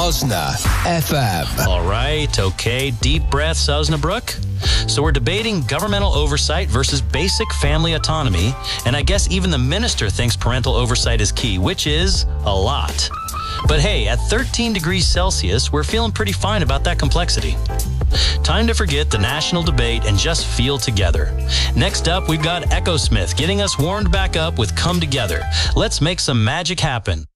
Osna FM. All right, okay, deep breaths, Osnabrook. So we're debating governmental oversight versus basic family autonomy, and I guess even the minister thinks parental oversight is key, which is a lot. But hey, at 13 degrees Celsius, we're feeling pretty fine about that complexity. Time to forget the national debate and just feel together. Next up, we've got Echo Smith getting us warmed back up with Come Together. Let's make some magic happen.